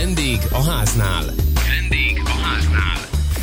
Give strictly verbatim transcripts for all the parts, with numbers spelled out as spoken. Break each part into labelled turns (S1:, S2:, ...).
S1: Vendég a háznál. Vendég a háznál.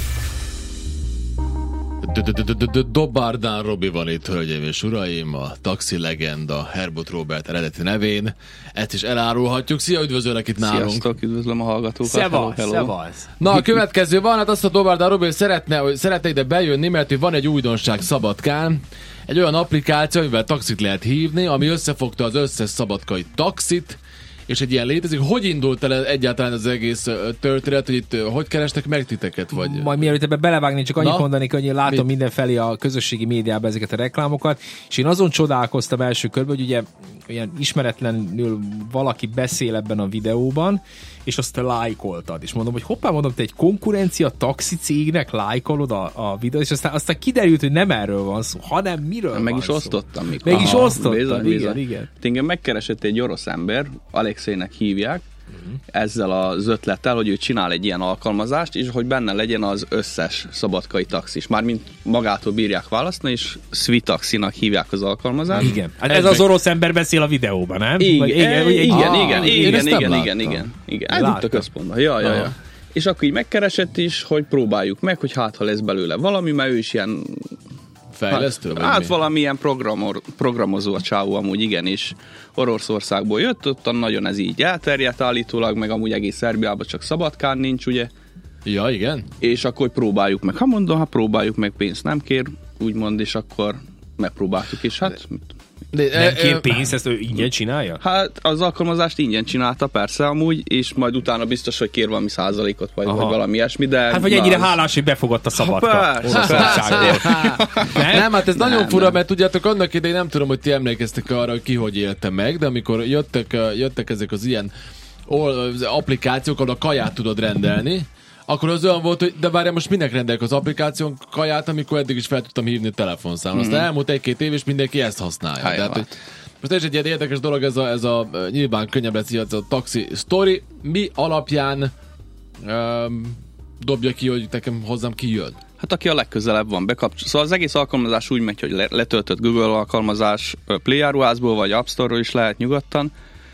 S2: Dobárdán Robi van itt, hölgyeim és uraim, a taxi legenda Herbut Róbert eredeti nevén. Ezt is elárulhatjuk. Szia, üdvözöllek itt nálunk.
S3: Sziasztok, üdvözlöm a hallgatókat.
S4: Szevasz, szevasz.
S2: Na, a következő van, hát azt a Dobárdán Robi, hogy szeretne, hogy szeretne ide bejönni, mert hogy van egy újdonság Szabadkán. Egy olyan applikáció, amivel taxit lehet hívni, ami összefogta az összes szabadkai taxit, és egy ilyen létezik. Hogy indult el egyáltalán az egész történet, hogy itt hogy kerestek meg titeket? Vagy...
S4: Majd mielőtt ebbe belevágni, csak annyit
S2: Na?
S4: mondanék, hogy én látom
S2: Mit?
S4: mindenfelé a közösségi médiában ezeket a reklámokat, és én azon csodálkoztam első körben, hogy ugye olyan ismeretlenül valaki beszél ebben a videóban, és azt te lájkoltad. És mondom, hogy hoppá, mondom, te egy konkurencia taxi cégnek lájkolod a, a videót, és aztán, aztán kiderült, hogy nem erről van szó, hanem miről
S3: Meg
S4: van
S3: is
S4: szó.
S3: osztottam. Mikor.
S4: Meg is
S3: Aha,
S4: osztottad,
S3: bizony,
S4: igen,
S3: bizony.
S4: igen.
S3: Engem megkeresett egy orosz ember, Alexeinek hívják, uh-huh. ezzel az ötlettel, hogy ő csinál egy ilyen alkalmazást, és hogy benne legyen az összes szabadkai taxis. Mármint magától bírják választani, és Svitaxinak hívják az alkalmazást.
S4: Igen. Hát ez az orosz ember beszél a videóban, nem?
S3: Igen,
S4: Vagy,
S3: igen,
S4: vagy,
S3: igen,
S2: Ah,
S3: igen,
S2: én
S3: igen,
S2: ezt nem
S3: igen, igen,
S2: láttam.
S3: igen, igen. Ez
S4: Láttam.
S3: itt a központban. Ja, ja, ja. És akkor így megkeresett is, hogy próbáljuk meg, hogy hát ha lesz belőle valami, mert ő is ilyen
S2: Fejlesztő?
S3: Hát,
S2: vagy
S3: hát
S2: mi?
S3: valamilyen programor, programozó a csávó amúgy igenis Oroszországból jött, ott nagyon ez így elterjedt állítólag, meg amúgy egész Szerbiában csak Szabadkán nincs, ugye?
S2: Ja, igen?
S3: És akkor próbáljuk meg. Ha mondom, ha próbáljuk meg, pénzt nem kér, úgymond, és akkor megpróbáltuk, és hát...
S2: De,
S4: nem
S2: e,
S4: kér
S2: e,
S4: pénzt, ezt ő ingyen csinálja?
S3: Hát az alkalmazást ingyen csinálta, persze amúgy, és majd utána biztos, hogy kér valami százalékot, vagy, vagy valami ilyesmi, de...
S4: Hát vagy
S3: na,
S4: ennyire
S3: az...
S4: hálás, hogy befogadta Szabadka.
S3: Persze,
S4: Oroszországból.
S2: Nem, nem, hát ez
S3: Nem,
S2: nagyon fura,
S3: nem.
S2: mert tudjátok, annak idején nem tudom, hogy ti emlékeztek arra, hogy ki hogy élte meg, de amikor jöttek, jöttek ezek az ilyen az applikációk, ahol a kaját tudod rendelni, akkor az olyan volt, hogy de várjál, most minek rendeljek az applikáción kaját, amikor eddig is fel tudtam hívni telefonszámon. Aztán
S3: Mhm.
S2: elmúlt egy-két év, és mindenki ezt használja.
S3: Hát,
S2: Tehát,
S3: jó,
S2: hogy most ez egy ilyen érdekes dolog, ez a, ez a nyilván könnyebb lesz, ez a taxi story. Mi alapján um, dobja ki, hogy nekem hozzám ki jön?
S3: Hát aki a legközelebb van, bekapcsol. Szóval az egész alkalmazás úgy megy, hogy le- letöltött Google alkalmazás Play áruházból, vagy App Store-ról is lehet nyugodtan,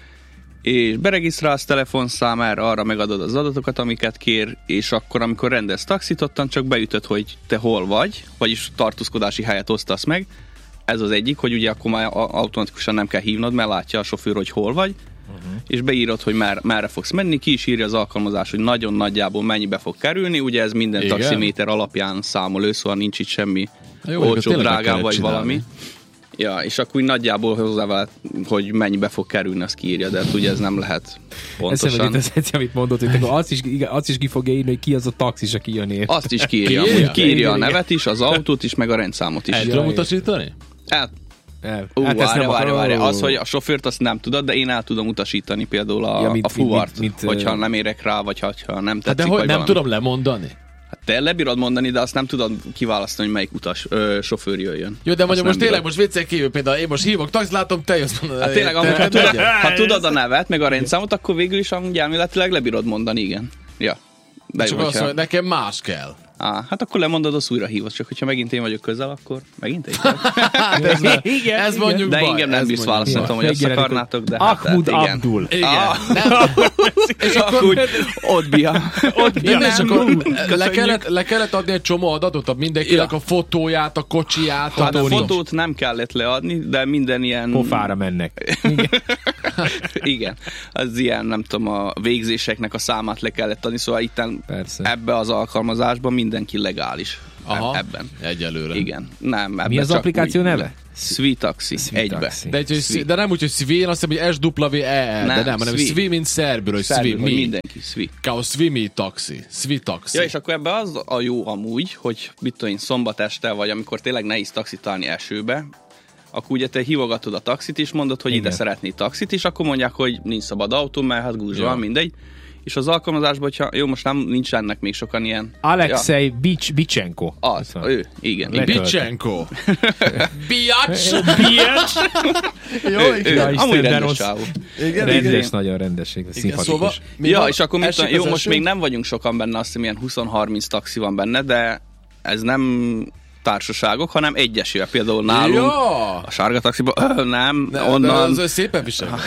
S3: és beregisztrálsz telefonszámára, arra megadod az adatokat, amiket kér, és akkor, amikor rendelsz taxit, ottan csak beütöd, hogy te hol vagy, vagyis tartózkodási helyet osztasz meg. Ez az egyik, hogy ugye akkor már automatikusan nem kell hívnod, mert látja a sofőr, hogy hol vagy, uh-huh. és beírod, hogy mer- merre fogsz menni, ki is írja az alkalmazás, hogy nagyon nagyjából mennyibe fog kerülni, ugye ez minden
S2: Igen.
S3: taximéter alapján számol ő, szóval nincs itt semmi
S2: Jó,
S3: olcsó,
S2: tényleg meg
S3: drágább
S2: kellett
S3: vagy
S2: csinálni.
S3: valami. Ja, és akkor úgy nagyjából hozzá, hogy mennyibe fog kerülni, azt kiírja, de hát ugye ez nem lehet
S4: Pontosan.
S3: pontosan.
S4: Ez egy, amit mondott, hogy akkor azt is, igen, azt is ki fogja írni, hogy ki az a taxis, aki jön ér.
S3: Azt is kiírja,
S2: Kiírja?
S3: amúgy kiírja a
S4: Igen,
S3: nevet is, az autót is, meg a rendszámot is.
S2: El
S4: Ja,
S2: tudom
S4: igen.
S2: utasítani?
S3: El,
S4: El.
S3: Ú,
S4: Hát ezt
S3: várja,
S4: nem
S3: várja,
S4: akar-
S3: várja.
S4: Ó.
S3: Az, hogy a sofőrt azt nem tudod, de én el tudom utasítani például a,
S4: Ja, mint-
S3: a fuvart,
S4: mint- mint,
S3: hogyha
S4: ö-
S3: nem érek rá, vagy ha ha nem
S2: Hát
S3: tetszik,
S2: de hogy
S3: vagy
S2: nem
S3: valami.
S2: tudom lemondani?
S3: Hát te lebírod mondani, de azt nem tudod kiválasztani, hogy melyik utas ö, sofőr jöjjön.
S2: Jó, de mondjuk
S3: Azt
S2: most
S3: nem
S2: tényleg,
S3: bírod.
S2: most viccek kívül, például én most hívok, taxit látom, te jössz.
S3: Hát tényleg,
S2: te-
S3: amúgy,
S2: te-
S3: ha, tudod,
S2: te-
S3: ha tudod a nevet, meg a rendszámot, akkor végül is amúgy elméletileg lebírod mondani, igen. Ja. De
S2: Csak
S3: jó,
S2: azt
S3: hogyha...
S2: mondja, nekem más kell.
S3: Á, hát akkor lemondod, az újra hívod, csak hogyha megint én vagyok közel, akkor megint egy.
S2: Hát ez,
S4: Igen,
S2: ez
S4: igen.
S2: mondjuk
S3: De
S2: baj,
S3: engem nem
S2: ez
S3: bízsz
S2: mondjuk
S3: választani,
S2: baj.
S3: hogy azt
S4: Megjelenik,
S3: akarnátok, de hát,
S4: Ahmud
S3: hát igen.
S4: Abdul.
S2: Igen.
S3: Ah.
S2: Nem,
S3: És akkor úgy, ott bia. Ott bia.
S2: nem, és akkor le
S3: Köszönjük.
S2: kellett, le kellett adni egy csomó adatot, mindenkinek
S3: Ja.
S2: a fotóját, a kocsiját,
S3: Hát a
S2: a
S3: fotót nem kellett leadni, de minden ilyen...
S4: Pofára mennek.
S3: Igen. Az ilyen, nem tudom, a végzéseknek a számát le kellett adni, szóval itten
S4: Persze.
S3: ebbe az alkalmazásban mindenki legális.
S2: Aha,
S3: Ebben.
S2: egyelőre.
S3: Igen. Nem, ebben
S4: Mi az
S3: csak
S4: applikáció
S3: úgy-
S4: neve?
S3: Svitaxi. Egybe.
S4: Svitaxi.
S2: De, egy, hogy,
S3: Svi.
S2: de nem úgy, hogy Svi, én azt hiszem, hogy S W E L, de
S3: Nem,
S2: nem, hanem
S3: Svi.
S2: Svi, mint szerbről, hogy Svi,
S3: Szerből, hogy
S2: mi.
S3: mindenki, Svi.
S2: Kao Svimi taxi, Svi taxi.
S3: Ja, és akkor ebben az a jó amúgy, hogy mit tudom én, szombat este, vagy amikor tényleg nehéz taxit találni esőbe, akkor ugye te hívogatod a taxit, és mondod, hogy
S4: Igen.
S3: ide szeretnéd taxit, és akkor mondják, hogy nincs szabad autó, mert hát gúzsa
S2: Ja.
S3: van, mindegy. És az alkalmazásban, hogyha, jó, most nem nincs ennek még sokan ilyen.
S4: Alexei ja. Bics, Bicsenko.
S3: Az, ő, igen.
S4: Le-
S3: igen.
S2: Bicsenko. Biacs.
S4: Bics!
S2: Jó,
S3: Ő,
S2: igen.
S3: ő,
S4: Ja,
S3: amúgy
S4: Isten, de
S3: rendes
S4: rossz.
S3: csávó.
S2: Igen,
S4: Rendes,
S2: igen.
S4: nagyon rendesség,
S2: Igen,
S4: szimpatikus.
S2: szóval, mi
S3: Ja,
S2: van?
S3: és akkor mit
S2: Esik
S3: tudom, jó,
S2: az
S3: most
S2: eső?
S3: még nem vagyunk sokan benne, azt hiszem ilyen húsz-harminc taxi van benne, de ez nem társaságok, hanem egyesével. Például nálunk
S2: Ja!
S3: a sárga taxiban, öh, nem,
S2: De,
S3: onnan...
S2: de az szépen visel.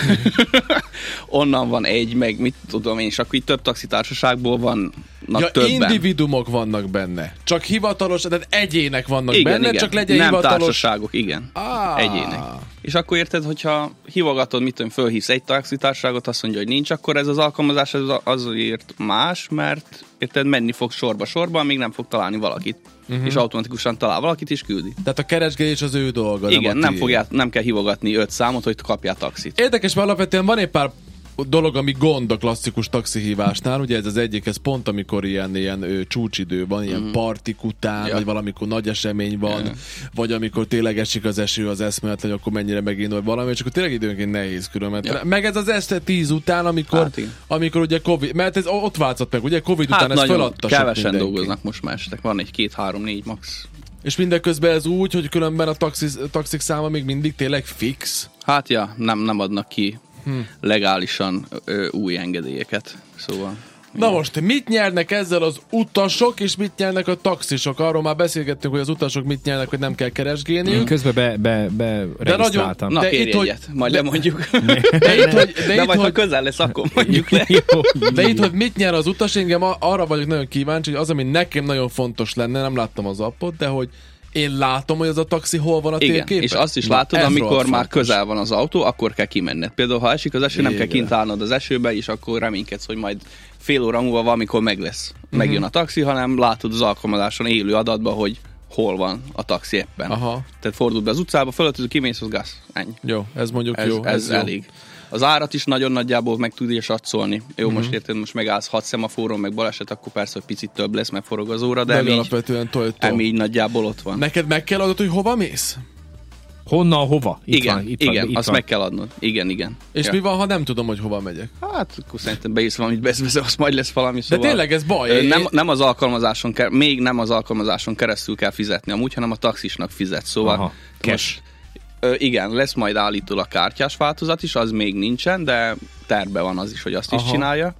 S3: onnan van egy, meg mit tudom én, és akkor itt több taxitársaságból vannak
S2: Ja,
S3: többen.
S2: individumok vannak benne. Csak hivatalos, tehát egyének vannak
S3: Igen,
S2: benne,
S3: igen.
S2: csak legyen
S3: nem
S2: hivatalos.
S3: társaságok, igen.
S2: Ah.
S3: Egyének. És akkor érted, hogyha hívogatod, mit tudom, fölhívsz egy taxitársaságot, azt mondja, hogy nincs, akkor ez az alkalmazás az azért más, mert érted, menni fog sorba-sorba, amíg nem fog találni valakit. Uh-huh. És automatikusan talál valakit, és küldi.
S2: Tehát a keresgélés az ő dolga.
S3: Igen,
S2: nem,
S3: nem, fogját, nem kell hívogatni öt számot, hogy kapjál taxit.
S2: Érdekes, mert alapvetően van egy pár dolog, ami gond a klasszikus taxihívásnál, ugye ez az egyik, ez pont amikor ilyen, ilyen ő, csúcsidő van, ilyen mm. partik után,
S3: ja.
S2: vagy valamikor nagy esemény van, ja. vagy amikor tényleg esik az eső az eszméletlen, hogy akkor mennyire megindul valami, és akkor tényleg időnként nehéz különben. Ja. Meg ez az este tíz után, amikor, hát, amikor ugye Covid, mert ez ott változott meg, ugye Covid
S3: hát
S2: után ezt feladta
S3: kevesen dolgoznak most már estek, van egy két, három, négy max.
S2: És mindeközben ez úgy, hogy különben a taxis, taxik száma még mindig tényleg fix.
S3: Hát ja, nem, nem adnak ki Hmm. legálisan ö, új engedélyeket, szóval...
S2: Na most, mit nyernek ezzel az utasok, és mit nyernek a taxisok? Arról már beszélgettünk, hogy az utasok mit nyernek, hogy nem kell keresgélniük.
S4: Közben be, be, be regisztráltam.
S3: Na,
S2: de
S3: kérj
S2: itt, hogy,
S3: egyet, majd lemondjuk.
S2: De, de itt, hogy, de
S3: de
S2: itt,
S3: majd,
S2: hogy,
S3: ha közel lesz, akkor mondjuk le.
S2: de itt, hogy mit nyer az utas, engem arra vagyok nagyon kíváncsi, hogy az, ami nekem nagyon fontos lenne, nem láttam az appot, de hogy én látom, hogy az a taxi hol van a
S3: Igen,
S2: térképen.
S3: és azt is
S2: Na,
S3: látod, amikor már
S2: fontos.
S3: közel van az autó, akkor kell kimenned. Például, ha esik az eső,
S2: Igen.
S3: nem kell kint állnod az esőbe, és akkor reménykedsz, hogy majd fél óra múlva valamikor meg lesz.
S2: Uh-huh.
S3: Megjön a taxi, hanem látod az alkalmazáson élő adatban, hogy hol van a taxi éppen.
S2: Aha.
S3: Tehát fordul be az utcába, fölöltöző, kimész, az gáz. Ennyi.
S2: Jó, ez mondjuk
S3: Ez,
S2: jó.
S3: ez,
S2: Ez,
S3: ez elég. Az árat is nagyon nagyjából meg tudja satszolni. Jó,
S2: Uh-huh.
S3: most érted, most megállsz hat szemaforon, meg baleset, akkor persze, hogy picit több lesz, mert forog az óra, de,
S2: de
S3: emi így,
S2: alapvetően toj,
S3: emi így nagyjából ott van.
S2: Neked meg kell adod, hogy hova mész?
S4: Honnan, hova? Itt
S3: igen,
S4: van, itt
S3: igen,
S4: van, itt
S3: azt
S4: van.
S3: meg kell adnod. Igen, igen.
S2: És
S3: ja.
S2: mi van, ha nem tudom, hogy hova megyek?
S3: Hát, akkor szerintem beírsz valamit, beszélsz, azt majd lesz valami,
S2: De
S3: szóval...
S2: tényleg ez baj.
S3: Ö,
S2: Én-
S3: Nem, nem az alkalmazáson kell, még nem az alkalmazáson keresztül kell fizetni amúgy, hanem a taxisnak fizet, szóval...
S4: Aha, cash.
S3: Ö, igen, lesz majd állítólag kártyás változat is, az még nincsen, de terve van az is, hogy azt
S2: Aha.
S3: is csinálja.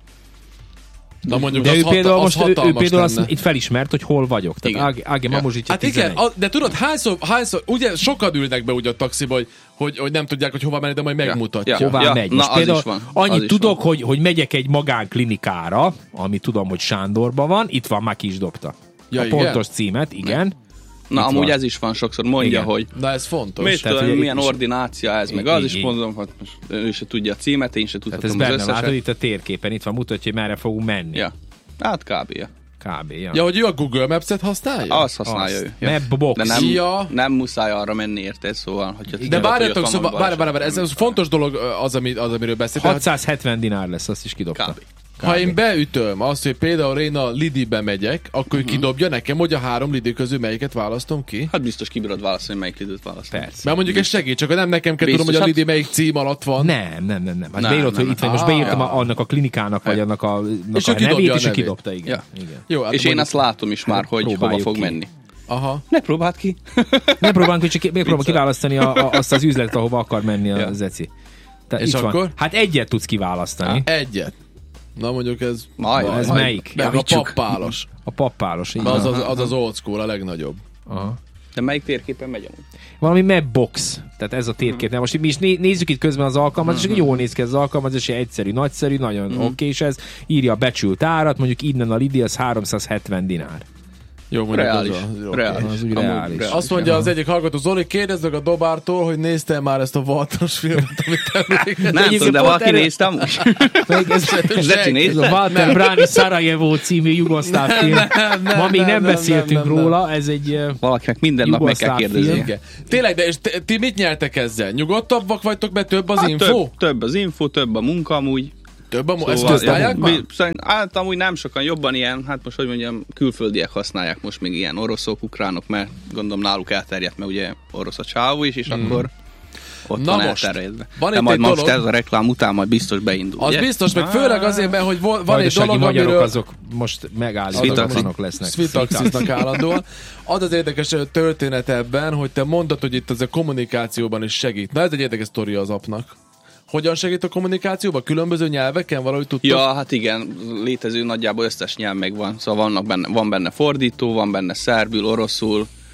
S2: Na mondjuk
S4: De
S2: az
S4: ő
S2: hata-
S4: például
S2: az
S4: most ő, ő
S2: hatalmas
S4: például
S2: lenne.
S4: azt itt felismert, hogy hol vagyok. Tehát
S3: Igen.
S4: Ági, Ági
S3: Ja.
S4: Mamuzsitja
S2: Hát igen, a, de tudod, hányszor, hányszor, ugye sokan ülnek be úgy a taxiba, hogy, hogy, hogy nem tudják, hogy hova menni, de majd megmutatja.
S3: Ja.
S4: Hová
S3: Ja,
S4: megy.
S3: na,
S4: Most
S3: az
S4: például
S3: is van.
S4: annyit
S3: Az is
S4: tudok,
S3: van.
S4: hogy, hogy megyek egy magánklinikára, ami tudom, hogy Sándorban van, itt van, már ki is dobta.
S2: Ja,
S4: a
S2: igen?
S4: pontos címet, igen.
S3: Na,
S4: Itt
S3: amúgy
S4: van.
S3: ez is van sokszor, mondja,
S4: Igen.
S3: hogy
S2: Na ez fontos.
S3: mit
S4: Tehát,
S3: tudom,
S4: ugye
S3: milyen
S4: itt is-
S3: ordinácia ez, meg
S4: Így,
S3: az is
S4: így.
S3: mondom, hogy most ő se tudja a címet, én se
S4: Tehát ez
S3: tudhatom az
S4: benne látod
S3: összeset.
S4: itt a térképen, itt van, mutatja, hogy merre fogunk menni.
S3: Ja. Hát kb. Ja.
S4: Kb. Ja.
S2: Ja, hogy ő a Google Maps-et használja?
S3: Azt használja
S4: Azt.
S3: ő. Ja.
S4: Mapbox.
S3: De nem,
S2: Ja.
S3: nem muszáj arra menni, érted? Szóval, hogyha
S2: De
S3: tudod,
S2: várjatok,
S3: hogy ott
S2: szóval,
S3: van
S2: várj,
S3: valami
S2: várj, várj, ez,
S3: baleset,
S2: ez fontos dolog az, ami, az amiről beszéltél.
S4: hatszázhetven dinár lesz, azt is kidobta.
S3: Kb.
S2: Ha én beütöm azt, hogy például én a Lidibe megyek, akkor ő kidobja nekem, hogy a három Lidi közül melyiket választom ki?
S3: Hát biztos kibírod válaszolni, melyik időt választani.
S4: Persze.
S2: Mert mondjuk ez segít, csak nem nekem kell
S3: Biztos,
S2: tudom, hogy a
S3: hát-
S2: Lidi melyik cím alatt van.
S4: Nem, nem, nem, nem. Hát
S3: Nem,
S4: beírod,
S3: nem,
S4: hogy itt
S3: nem.
S4: van, most
S2: Ah.
S4: beírtam a- annak a klinikának, vagy annak a,
S2: És
S4: a
S2: ő kidobja
S4: nevét,
S2: a
S4: és ő
S2: nevét.
S4: kidobta, igen.
S3: Ja.
S4: igen.
S2: Jó, hát
S3: És én
S2: mondjuk-
S3: azt látom is már, hogy hova
S4: próbáljuk
S3: fog
S4: ki.
S3: menni.
S2: Aha.
S3: Ne próbáld ki.
S4: Ne próbálunk, hogy csak megpróbálom kiválasztani a, a, azt az üzletet, ahova akar menni a
S3: Ja.
S4: zeci. Te,
S2: És
S4: itt
S2: akkor?
S4: Van. Hát egyet tudsz kiválasztani.
S2: Egyet. Na mondjuk ez...
S3: Majd,
S4: Ez
S3: majd.
S4: melyik?
S2: Meg a
S4: Javítsuk.
S2: pappálos.
S4: A pappálos. így
S2: Az
S4: van.
S2: az, az az old school, a legnagyobb.
S4: Aha.
S3: De melyik térképen megy amúgy?
S4: Valami mapbox. Tehát ez a térkép. Na most mi is né- nézzük itt közben az alkalmazást, és jól néz ki ez az alkalmazás, egyszerű, nagyszerű, nagyon oké, okay, és ez írja a becsült árat, mondjuk innen a Lidi az háromszázhetven dinár.
S2: Jó, mondjuk
S3: Reális.
S2: az a- jó,
S3: Reális.
S4: Az úgy
S3: Amúgy
S4: reális.
S2: Azt mondja az egyik hallgató, Zoli, kérdezd meg a dobártól, hogy nézte már ezt a Walters filmet, amit emlékeztem.
S3: Nem tudom, de
S4: pont
S3: valaki
S4: erre-
S3: nézte amúgy?
S4: Még ez,
S3: Zeci
S4: ez a
S3: nézte?
S4: Walter Bráni Szarajevó című jugoszláv film. Ma még nem,
S2: nem,
S4: beszéltünk
S2: nem, nem,
S4: róla, ez egy... eh,
S3: Valakinek minden nap meg kell
S4: Jugoszláv
S3: kérdezni.
S4: film.
S2: Igen. Tényleg, de és te, ti mit nyertek ezzel? Nyugodtabbak vagytok, be több az
S3: Hát
S2: info?
S3: több, több az info, több a munka amúgy.
S2: Több a mu- ezt
S3: Szóval-
S2: használják
S3: Ja,
S2: már?
S3: bi- szerint- Hát amúgy nem sokan, jobban ilyen, hát most hogy mondjam, külföldiek használják most még ilyen oroszok, ukránok, mert gondolom náluk elterjedt, mert ugye orosz a csávó is, és mm. akkor ott
S2: Na
S3: van
S2: most,
S3: elterjedve.
S2: van
S3: De
S2: itt
S3: majd
S2: egy
S3: most
S2: dolog-
S3: ez a reklám után majd biztos beindul,
S2: Az
S3: ugye?
S2: biztos, meg főleg azért, mert hogy vo- van egy
S4: vajdasági
S2: dolog,
S4: magyarok
S2: amiről...
S4: azok most megállítók
S3: Svitaxi.
S4: lesznek.
S2: Svitaxiznak állandóan. Az az érdekes történet ebben, hogy te mondod, hogy itt az a kommunikációban is segít. Na ez egy érdekes sztoria az appnak. Hogyan segít a kommunikációban? Különböző nyelveken valahogy tudtok?
S3: Ja, hát igen, létező nagyjából összes nyelv megvan. Szóval vannak benne, van benne fordító, van benne szerbül, oroszul,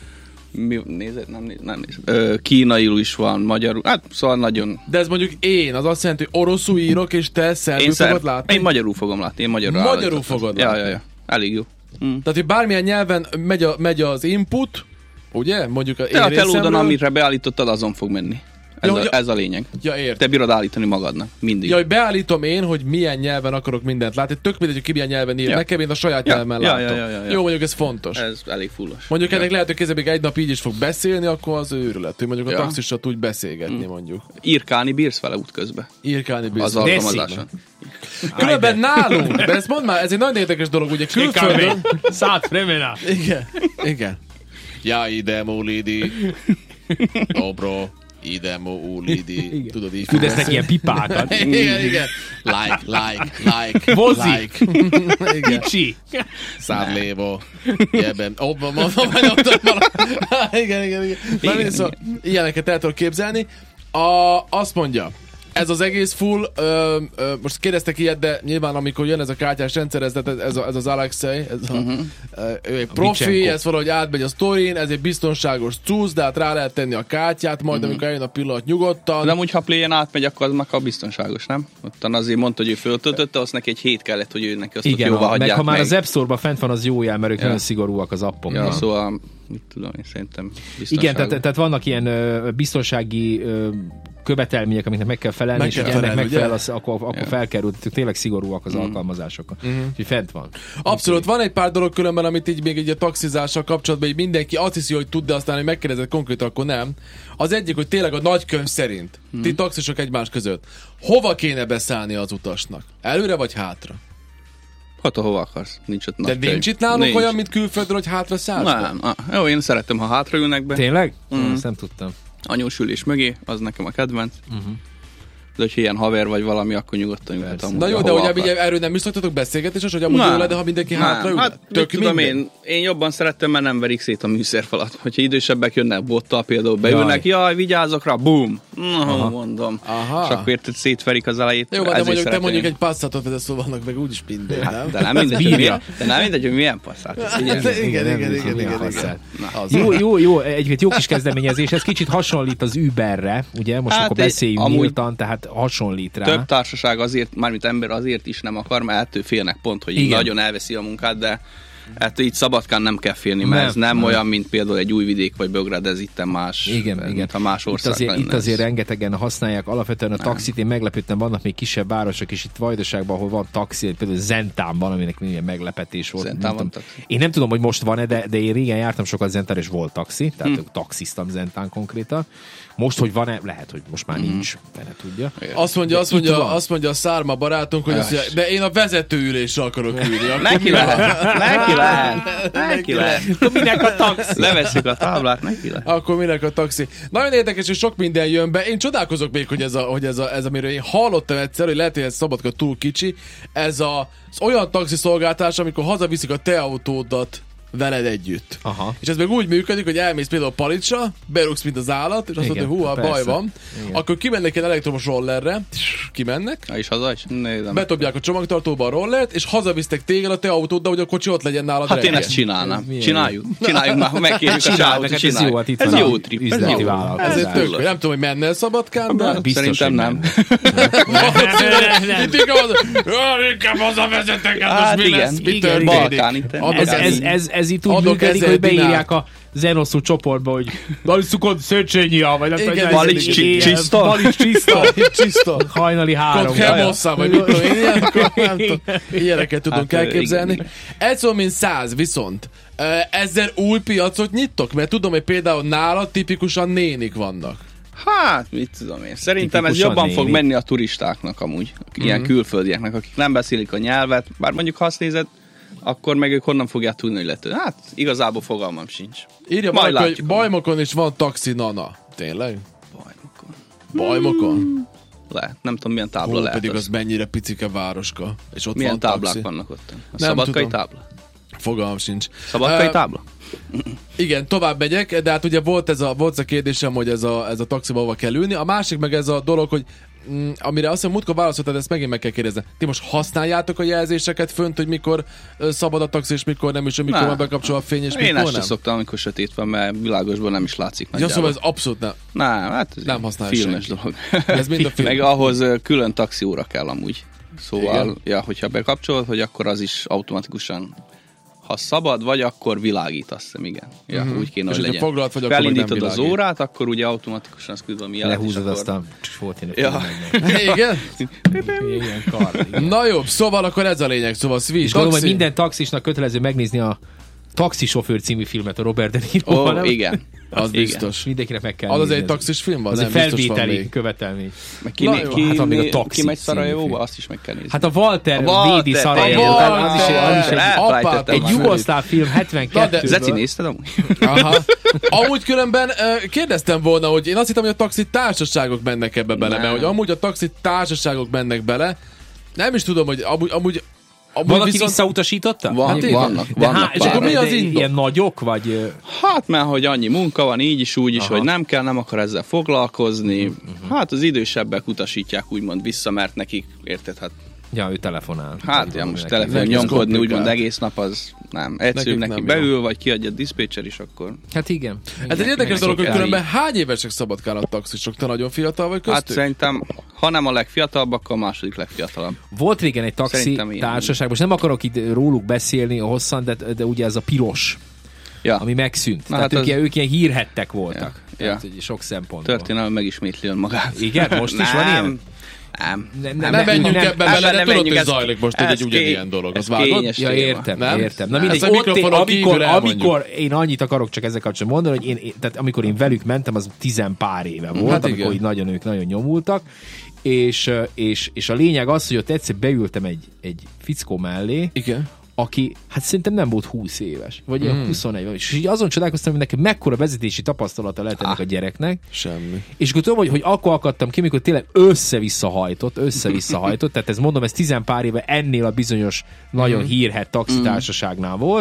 S3: Mi, nézed, nem nézed, nem nézed. Ö, kínaiul is van, magyarul, hát szóval nagyon...
S2: De ez mondjuk én, az azt jelenti, hogy oroszul írok, és te szerbül fogod látni?
S3: Én magyarul fogom látni, én magyarul
S2: Magyarul fogod
S3: ja,
S2: látni.
S3: Ja, ja, elég jó. Mm.
S2: Tehát, hogy bármilyen nyelven megy, a, megy az input, ugye? Mondjuk a
S3: Te a telódon,
S2: részemről.
S3: amire beállítottad, azon fog menni. Ez,
S2: Jó,
S3: a,
S2: ja.
S3: ez a lényeg.
S2: Ja, értem.
S3: Te bírod állítani magadnak, mindig.
S2: Ja, hogy beállítom én, hogy milyen nyelven akarok mindent látni. Tök mindegy, hogy ki milyen nyelven ír
S3: Ja.
S2: nekem, én a saját
S3: Ja,
S2: nyelven
S3: ja,
S2: látom.
S3: ja, ja, ja, ja.
S2: Jó, mondjuk ez fontos.
S3: Ez elég fullos.
S2: Mondjuk
S3: ja.
S2: ennek lehet, hogy kézzel még egy nap így is fog beszélni, akkor az őrület, hogy mondjuk a
S3: Ja.
S2: taxissal tudj beszélgetni,
S3: Mm.
S2: mondjuk.
S3: Írkálni bírsz vele útközben.
S2: Írkálni
S3: Az
S2: bizony.
S3: alkalmazáson.
S2: Különben nálunk, de ezt mondd már, ez egy nagyon érdekes dolog, ugye külföldön...
S4: Szállt fremena.
S2: Igen, igen. Ja, idemo ulidi. Dobro. Idemo ulidi. Tudod így.
S4: Küldesznek ilyen pipákat.
S2: Igen, igen. Like, like, like.
S4: Vozi.
S2: Like. Igen.
S4: Kicsi.
S2: Szádlévo. Jebben. Ó, ma, ma, ma, ma, igen, igen, igen. Na,
S4: Igen,
S2: szóval ilyeneket el tudok képzelni. A, azt mondja, ez az egész full, ö, ö, most kérdeztek ilyet, de nyilván amikor jön ez a kártyás rendszer, ez, ez, a, ez az Alexei, ez a, uh-huh. ő egy profi,
S4: Micsenko.
S2: ez valahogy átmegy a sztorin, ez egy biztonságos cucc, de hát rá lehet tenni a kártyát, majd uh-huh. amikor eljön a pillanat nyugodtan.
S3: De amúgy, ha playen átmegy, akkor az meg a biztonságos, nem? Ottan azért mondta, hogy ő föltöltötte, azt neki egy hét kellett, hogy ő neki azt
S4: Igen,
S3: jóvá
S4: a, meg
S3: hagyják
S4: ha már
S3: meg.
S4: az App Store-ban fent van, az jó jel, mert ők
S3: Ja.
S4: nagyon szigorúak az appoknál.
S3: Ja, szóval, mit tudom én, szerintem biztonságos.
S4: Igen, tehát, tehát vannak ilyen ö, biztonsági ö, követelmények, amiknek meg kell felelni,
S2: Meg
S4: és
S2: kell
S4: hogy ennek
S2: felelni,
S4: megfelel,
S2: ugye?
S4: az, akkor, akkor
S3: Ja.
S4: felkerül, tényleg szigorúak az
S3: Mm.
S4: alkalmazások.
S2: Mhm.
S4: Úgyhogy fent van.
S2: Abszolút, van egy pár dolog különben, amit így még így a taxizással kapcsolatban így mindenki azt hiszi, hogy tud, de aztán, hogy megkérdezett konkrétan, akkor nem. Az egyik, hogy tényleg a nagykönyv szerint,
S3: Hmm.
S2: ti taxisok egymás között, hova kéne beszállni az utasnak? Előre vagy hátra?
S3: Hát, hova akarsz? Nincs ott
S2: De
S3: nagy
S2: nincs
S3: könyv.
S2: itt nálunk
S3: Nincs.
S2: olyan, mint külföldről, hogy hátra szállsz?
S3: Nem. Ah, jó, én szeretem, ha hátraülnek be.
S4: Tényleg?
S3: Mm.
S4: Ezt nem tudtam.
S3: Anyós ülés mögé, az nekem a kedvenc.
S4: Uh-huh.
S3: De hogyha ilyen haver vagy valami, akkor nyugodtan ülhetem.
S2: Na jó, de ugye ugye erről nem is szoktatok beszélgetni, hogy amúgy jó lenne, ha mindenki hátra ül?
S3: Hát,
S2: Tök
S3: tudom
S2: minden.
S3: én, én jobban szerettem, mert nem verik szét a műszerfalat. Hogyha idősebbek jönnek bottal, például beülnek, jaj, jaj vigyázzok rá, bum! No, mondom.
S2: Aha.
S3: És akkor érted, szétverik az elejét.
S2: Jó, de
S3: ezért
S2: mondjuk, te
S3: szeretem
S2: mondjuk
S3: én.
S2: egy Passatot vezesz, szóval vannak meg úgyis minden, nem?
S3: De nem mindegy, hogy milyen, de nem mindegy, hogy milyen passzát.
S2: Igen, igen, igen,
S4: nem
S2: igen,
S4: hiszem,
S2: igen,
S4: milyen
S2: igen.
S4: passzát.
S2: Na, az
S4: Jó, jó, jó, egyébként jó kis kezdeményezés, ez kicsit hasonlít az Uberre, ugye? Most
S3: Hát
S4: akkor
S3: egy-
S4: beszéljünk
S3: amúgy
S4: nyíltan, tehát hasonlít rá.
S3: Több társaság azért, mármint ember azért is nem akar, mert ettől félnek pont, hogy így
S4: Igen.
S3: nagyon elveszi a munkát, de ettől így Szabadkán nem kell félni, mert
S4: Nem,
S3: ez nem,
S4: nem.
S3: olyan, mint például egy Újvidék vagy Belgrád, ez itt más,
S4: Igen,
S3: mint
S4: igen.
S3: ha más
S4: Itt
S3: ország
S4: azért,
S3: lenne
S4: itt azért
S3: ez.
S4: rengetegen használják alapvetően a taxit. Én meglepődtem, vannak még kisebb városok is itt Vajdaságban, ahol van taxi, például Zentán van, aminek milyen meglepetés volt.
S3: Zentán
S4: Nem
S3: van
S4: tudom.
S3: taxi?
S4: Én nem tudom, hogy most van-e, de, de én régen jártam sokat Zentán, és volt taxi, tehát
S3: Hm.
S4: hm. taxiztam Zentán konkrétan. Most, hogy van-e, lehet, hogy most már nincs, fene tudja.
S2: Azt mondja, azt
S4: De itt
S2: mondja,
S4: van.
S2: azt mondja a Szárma barátunk, hogy azt mondja, de én a vezetőülésre akarok ülni. Akkor
S3: Neki
S2: mi
S3: lehet,
S2: van?
S3: neki lehet, neki lehet.
S4: Minek a taxi?
S3: Leveszik a táblát, neki lehet.
S2: Akkor minek a taxi? Nagyon érdekes, hogy sok minden jön be. Én csodálkozok még, hogy ez, a, hogy ez, a, ez amiről én hallottam egyszer, hogy lehet, hogy ez Szabadka túl kicsi. Ez a, az olyan taxiszolgáltás, amikor hazaviszik a te autódat veled együtt.
S4: Aha.
S2: És ez meg úgy működik, hogy elmész például Palicsra, berúgsz, mint az állat, és azt
S4: Igen,
S2: mondod, hogy hú, baj
S4: persze.
S2: van.
S4: Igen.
S2: Akkor kimennek egy elektromos rollerre, kimennek,
S3: Na és haza is? Nézem.
S2: betobják a csomagtartóba a rollert, és hazavisztek téged a te autóddal, hogy a kocsi ott legyen nálad
S3: Hát én
S2: reggel.
S3: ezt csinálnám.
S4: Ez milyen
S3: Csináljuk. Csináljuk már, megkérjük a
S4: Csinálnak,
S3: csávot,
S4: hát ez
S3: csináljuk.
S4: jó, hát itt
S3: Ez
S4: van a
S3: jó trip. Ez
S4: üzleti
S3: jó.
S4: vállalkozás.
S2: Ez egy tök,
S3: Fullos.
S2: nem tudom, hogy menne Szabadkán, de...
S4: Biztos,
S3: Szerintem
S4: hogy
S3: nem.
S2: Itt inkább az, "Jaj, inkább hazavezetek, hát
S3: Hát
S2: most mi
S3: igen,
S2: lesz, mi
S3: igen,
S2: történik?"
S3: Balkán itt.
S2: Adok
S4: Ez,
S3: Balkán.
S4: ez, ez, ez itt úgy
S2: Adok
S4: működik,
S2: ezer
S4: hogy beírják
S2: dinárt.
S4: a Zenoszú csoportba, hogy Daliszukod Szöcsényia, vagy nem
S2: Igen,
S4: tudom,
S2: Balics
S4: ez-
S3: csi-
S4: ilyen-
S3: csiszta?
S4: Balics csiszta.
S2: Csiszta.
S4: Hajnali három.
S2: Kod Hemossa, vagy mit tudom én, ilyen, akkor nem tudom, ilyeneket tudunk
S3: Hát,
S2: elképzelni.
S3: igen.
S2: Egy szó, mint száz, viszont ö, ezzel új piacot nyittok? Mert tudom, hogy például nála tipikusan nénik vannak.
S3: Hát, mit tudom én. Szerintem ez
S4: Tipikusan
S3: jobban fog
S4: néni.
S3: menni a turistáknak amúgy. Ilyen
S2: Mhm.
S3: külföldieknek, akik nem beszélik a nyelvet. Bár mondjuk, ha azt nézed, akkor meg ők honnan fogják tudni, hogy lehet. Hát, igazából fogalmam sincs.
S2: Írja
S3: Majd
S2: valaki, hogy
S3: látjuk.
S2: Bajmokon is van taxi nana. Tényleg?
S3: Bajmokon.
S2: Bajmokon?
S3: Lehet. Nem tudom, milyen tábla
S2: Hú,
S3: lehet
S2: pedig
S3: az.
S2: az mennyire picike városka. És ott
S3: Milyen
S2: van
S3: táblák
S2: taxi.
S3: vannak ott? A
S2: Nem
S3: szabadkai
S2: tudom.
S3: tábla?
S2: Fogalmam sincs.
S3: Szabadkai
S2: Ö,
S3: tábla?
S2: Igen, tovább megyek, de hát ugye volt ez a, volt ez a kérdésem, hogy ez a, ez a taxiba hova kell ülni. A másik meg ez a dolog, hogy mm, amire azt hiszem múltkor válaszoltad, ezt megint meg kell kérdezni. Ti most használjátok a jelzéseket fönt, hogy mikor ö, szabad a taxi, és mikor nem, és mikor van bekapcsol a fény, és
S3: Én
S2: mikor nem?
S3: ezt sem szoktam, amikor sötét van, mert világosban nem is látszik
S2: Ja,
S3: nagyjából.
S2: szóval ez abszolút nem.
S3: Nem, hát ez
S2: Nem használ
S3: filmes
S2: senki.
S3: dolog.
S2: Ez mind a film.
S3: Meg ahhoz ö, külön taxióra kell amúgy. Szóval,
S2: Igen.
S3: ja, hogyha bekapcsolod, hogy akkor az is automatikusan, ha szabad vagy, akkor világít, azt hiszem, igen. Ja,
S2: Mhm.
S3: úgy kéne,
S2: És
S3: hogy
S2: hogyha
S3: legyen.
S2: foglalt vagy, akkor meg nem
S3: Felindítod az
S2: világít.
S3: órát, akkor ugye automatikusan azt küld valami jelet, és
S4: Lehúzod
S3: akkor...
S4: azt a csótén.
S3: Ja.
S2: Igen?
S4: Igen, kar. Igen.
S2: Na jobb, szóval akkor ez a lényeg, szóval Sweet
S4: És gondolom, hogy
S2: Taxi.
S4: minden taxisnak kötelező megnézni a Taxisofőr című filmet a Robert De Niro.
S3: Ó, igen.
S2: Az
S3: Igen.
S2: biztos.
S4: Mindenkinek meg kell
S2: Az az
S4: nézni.
S2: egy taxis film van?
S4: Az egy
S2: Nem, biztos van
S4: felvételi
S2: még.
S4: követelmény.
S3: Meg ki,
S2: Na
S3: ki,
S2: jó,
S3: ki,
S4: hát amíg a
S3: ki,
S4: Taxi
S3: ki megy
S4: című
S3: Szarajevóba,
S4: film.
S3: azt is meg kell nézni.
S4: Hát a Walter,
S3: A Walter,
S4: védi
S3: a
S4: Szarajevót.
S2: Walter,
S4: Az is egy, az is egy,
S3: elfelejtettem
S2: egy
S3: már.
S4: egy jugoszláv film
S2: Na, de-
S4: hetvenkettőből.
S3: Zeci, nézted amúgy?
S2: Aha. Amúgy különben ö, kérdeztem volna, hogy én azt hittem, hogy a taxi társaságok mennek ebbe bele,
S3: Nem.
S2: mert hogy amúgy a taxi társaságok mennek bele. Nem is tudom, hogy amúgy, amúgy, amúgy
S4: Valaki
S2: viszont...
S4: visszautasította?
S3: Van,
S2: Hát igen.
S3: vannak,
S4: De
S3: vannak
S4: há- és
S3: pár.
S2: akkor mi
S4: de
S2: az indok?
S4: Ilyen nagyok, vagy... ö,
S3: Hát mert, hogy annyi munka van, így is, úgy is,
S4: Aha.
S3: hogy nem kell, nem akar ezzel foglalkozni. Uh-huh. Hát az idősebbek utasítják úgymond vissza, mert nekik, érted, hát,
S4: Ja, ő telefonál.
S3: hát ja, most
S4: Neki.
S3: telefon
S2: Neki ez
S3: nyomkodni
S2: komplikált.
S3: úgymond egész nap, az nem. Egyszerűbb
S2: Nekik
S3: neki
S2: nem
S3: beül, vagy kiadja a diszpécser is, akkor...
S4: Hát igen.
S2: Ez egy érdekes
S3: meg
S2: dolog, hogy
S3: szokták.
S2: különben hány évesek szabadkálnak taxisok? Te nagyon fiatal vagy
S3: Hát
S2: köztük?
S3: szerintem, ha nem a legfiatalabb, akkor a második legfiatalabb.
S4: Volt régen egy taxi
S3: Szerintem ilyen.
S4: társaság, most nem akarok itt róluk beszélni hosszan, de, de ugye ez a piros,
S3: Ja,
S4: ami megszűnt.
S3: Na
S4: Tehát
S3: hát
S4: ők,
S3: az-
S4: ilyen, ők ilyen hírhettek voltak.
S3: Ja.
S4: Tehát,
S3: Ja.
S4: hogy sok szempontból.
S3: történelem megismétli önmagát.
S4: Igen? Most is van
S3: Nem.
S4: ilyen?
S3: Nem.
S4: Ne,
S2: Nem, nem menjünk ebbe bele,
S3: ebben
S2: de
S3: nem
S2: tudod,
S3: menjünk,
S2: hogy
S3: ez-
S2: zajlik most egy
S3: ez
S2: ugyanilyen
S3: ké-
S2: dolog.
S3: ez
S2: Az vágod?
S3: kényes
S4: Ja,
S3: téma.
S4: értem,
S2: Nem?
S4: értem. Na
S2: Ezt
S4: mindegy,
S2: a
S4: ott én,
S2: mikrofonon
S4: amikor,
S2: kívül elmondjuk.
S4: amikor én annyit akarok csak ezzel kapcsolatban mondani, hogy én, én, tehát amikor én velük mentem, az tizen pár éve volt,
S2: Hát
S4: amikor
S2: igen.
S4: így nagyon ők nagyon nyomultak, és, és, és a lényeg az, hogy ott egyszer beültem egy, egy fickó mellé,
S2: Igen.
S4: aki hát szerintem nem volt húsz éves, vagy ilyen huszonegy, vagy. És így azon csodálkoztam, hogy nekem mekkora vezetési tapasztalata lehet ennek a gyereknek,
S2: Semmi.
S4: és akkor tudom, hogy, hogy akkor akadtam ki, mikor tényleg össze-vissza hajtott, össze-vissza hajtott, tehát ez mondom, ez tizen pár éve ennél a bizonyos nagyon hírhedt taxitársaságnál volt,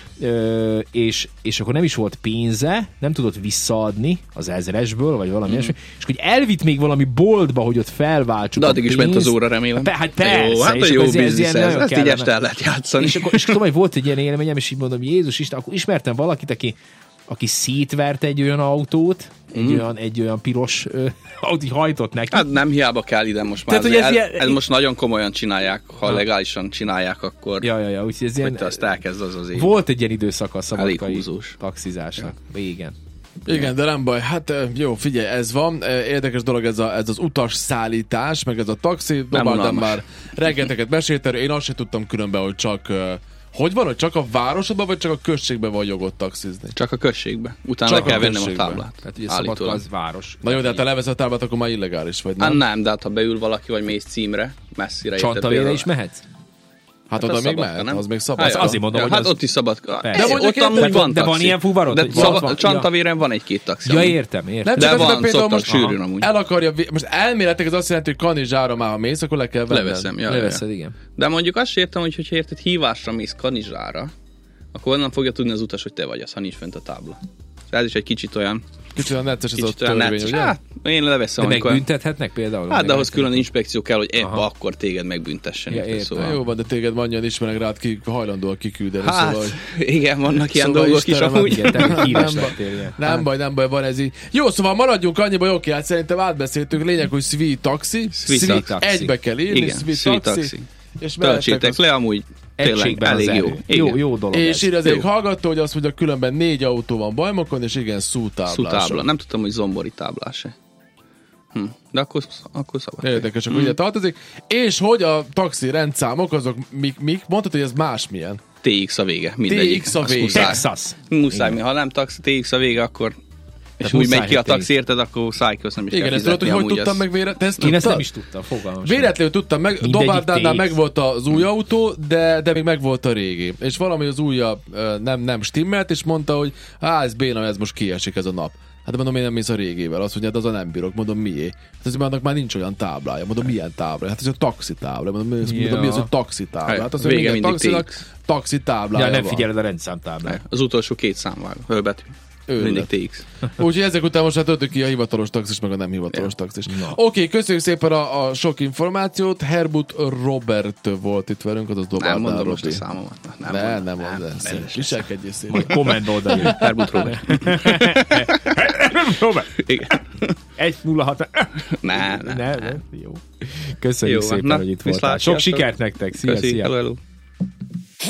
S4: Ö, és, és akkor nem is volt pénze, nem tudott visszaadni az ezresből, vagy valami ilyesmi, és hogy elvitt még valami boltba, hogy ott felváltsuk
S3: De
S4: a
S3: addig is
S4: pénzt.
S3: ment az óra, remélem.
S4: Pe- hát
S3: De
S4: persze,
S3: jó, hát
S4: és
S3: a jó
S4: akkor ez- ez
S3: biznisz
S4: ilyen
S3: ez,
S4: nagyon
S3: ezt így
S4: kellene.
S3: este el lehet játszani.
S4: És akkor, és akkor tudom, hogy volt egy ilyen élményem, és így mondom, Jézus Isten, akkor ismertem valakit, aki, aki szétvert egy olyan autót, egy,
S3: Mhm.
S4: olyan, egy olyan piros ö, autó hajtott neki.
S3: Hát nem hiába kell ide most már.
S4: Tehát, hogy ez
S3: ez,
S4: ilyen-
S3: ez most nagyon komolyan csinálják, ha
S4: Ha.
S3: legálisan csinálják, akkor
S4: Ja, ja, ja, úgyhogy ez
S3: hogy
S4: ilyen,
S3: te azt elkezd az az év.
S4: volt egy ilyen időszaka a
S3: Elég
S4: szabadkai
S3: húzós.
S4: taxizásnak. Régen.
S2: Igen, de nem baj. Hát ö, jó, figyelj, ez van. Ö, Érdekes dolog ez, a, ez az utas szállítás, meg ez a taxi. Dobáltam
S3: unalmas.
S2: már rengeteget mesélt erről. Én azt sem tudtam különben, hogy csak... ö, Hogy van, hogy csak a városodban, vagy csak a községben van jogot taxizni?
S3: Csak a községbe. Utána
S2: Csak
S3: le kell
S2: a
S3: vennem a
S2: községbe.
S3: táblát.
S4: Tehát ugye Szabadka
S3: Állítólag.
S4: az város.
S2: Na jó, de hát ha levesz a táblát, akkor már illegális vagy,
S3: Hát
S2: nem?
S3: nem, de hát ha beül valaki, vagy mész címre, messzire érted
S4: Csantavére
S3: például.
S4: is mehetsz?
S2: Hát
S3: Hát
S2: oda
S3: az
S2: még
S3: Szabadka,
S2: mehet,
S3: nem?
S2: az még
S3: Hát,
S2: szabad.
S4: Az azért mondom,
S3: ja,
S4: hogy
S3: hát
S4: az-
S3: ott is szabad.
S4: Persze.
S3: De
S2: mondjuk
S3: ott amúgy
S2: érted,
S3: van
S4: de van
S3: taxi.
S4: ilyen fuvarod,
S3: De
S4: hogy
S3: szaba-
S4: van-
S3: Csantavéren van egy-két taxi.
S4: Ja,
S3: amúgy.
S4: értem, értem.
S2: Nem
S3: De
S2: csak az,
S3: van,
S2: de például
S3: szoktak
S2: most
S3: sűrűn
S4: Aha.
S3: amúgy.
S2: el akarja, vi- most elméletileg ez azt jelenti, hogy kanizsára már ha mész, akkor le kell venned.
S3: Leveszem, ja, ja, ja.
S4: Leveszed, igen.
S3: De mondjuk azt sem értem, hogy hogyha érted hívásra mész Kanizsára, akkor onnan fogja tudni az utas, hogy te vagy az, ha nincs fent a tábla. Ez is egy kicsit olyan,
S2: Kicsit olyan necces ez a
S3: kicsit olyan
S2: törvény,
S3: necces.
S2: ugye?
S3: Hát, én leveszem,
S4: De
S3: amikor...
S4: megbüntethetnek például?
S3: Hát, de ahhoz
S4: Meg-
S3: külön inspekció kell, hogy épp
S4: Aha.
S3: akkor téged megbüntessen.
S4: Ja,
S3: érted?
S4: értem.
S2: Na,
S3: Szóval...
S2: jó van, de téged annyian ismernek rád, ki hajlandóak kiküldeni,
S3: Hát,
S2: szóval...
S3: igen, vannak ilyen
S2: Szóval
S3: dolgok is
S2: Istenem,
S3: amúgy.
S4: Igen, te még híres
S2: Nem
S4: lettél ilyen.
S2: Nem baj, nem baj, van ez így. Jó, szóval maradjunk annyiba, oké, hát szerintem átbeszéltünk. Lényeg, hogy Sweet Taxi.
S3: Sweet Taxi.
S2: Egybe kell írni,
S3: Igen,
S2: Sweet,
S3: Sweet
S2: Taxi.
S3: Taxi.
S2: És mellettek
S3: Töltsétek
S2: az-
S3: le, amúgy tényleg
S4: Egységben az
S3: elég jó.
S4: erő.
S3: Igen.
S4: Jó, jó dolog
S2: És
S4: ez.
S2: ír az egyik
S3: Jó.
S2: hallgató, hogy azt mondja, különben négy autó van Bajmokon, és igen, szútáblások.
S3: Szutábla. Nem tudtam, hogy zombori táblás-e. Hm. De akkor, akkor szabad.
S2: Érdekes, akkor ugye tartozik. És hogy a taxi rendszámok, azok mik, mik? Mondtad, hogy ez másmilyen.
S3: té iksz a vége, mindegyik.
S2: té iksz a
S3: Az
S2: vége.
S3: muszáj.
S4: Texas.
S3: Muszáj, mi, ha nem taxi, té iksz a vége, akkor és úgy
S4: muszáj,
S3: megy ki a
S4: hogy
S3: taxi,
S4: té iksz.
S3: érted, akkor szállj ki, azt nem is
S2: Igen,
S3: kell
S2: ezt tudod, hogy
S3: fizetni,
S2: hogy
S3: amúgy
S2: tudtam
S3: az-
S2: meg véletlenül? Te ezt
S4: Én ezt
S2: tudtad?
S4: nem is tudtam, fogalmam sem.
S2: Véletlenül tudtam meg,
S4: Mindegyik
S2: Dobárdánál
S4: té iksz.
S2: meg volt az új autó, de, de még meg volt a régi. És valami az újja ö, nem, nem stimmelt, és mondta, hogy á, ez béna, ez most kiesik ez a nap. Hát mondom, én nem mész a régével. Azt mondja, hát az a nem bírok. Mondom, mié? Hát azért annak már nincs olyan táblája. Mondom, milyen táblája? Hát ez a taxi tábla. Mondom, mi,
S4: Ja.
S2: mondom, mi az, hogy taxi tábla? Hát az, hogy
S3: Vége
S2: minden
S3: mindig
S2: taxinak
S3: té iksz.
S2: taxi táblája
S4: Ja, nem
S2: van.
S4: figyeled a rendszámtáblát.
S3: Az utolsó két szám vág, betű. Mindig té iksz.
S2: Úgyhogy ezek után most már töltük ki a hivatalos taxis, meg a nem hivatalos taxis. No. Oké, okay, köszönjük szépen a, a sok információt. Herbut Robert volt itt velünk, az a Dobárdár
S3: Nem mondom
S2: Robi.
S3: most a számomat. Nem,
S2: ne,
S3: mondom,
S2: nem mondom. Nem, nem viselkedjél szépen.
S4: Majd komment oldalra.
S3: Herbut Robert.
S4: Robert.
S3: Igen.
S4: egy nulla hat.
S3: Nem, nem.
S4: Ne, ne. Jó. Köszönjük
S3: Jó,
S4: szépen,
S3: na,
S4: hogy itt
S3: viszlát,
S4: voltál. Sok
S3: sziasztok.
S4: sikert nektek. Szia,
S3: Köszi,
S4: szia.
S3: hello, hello.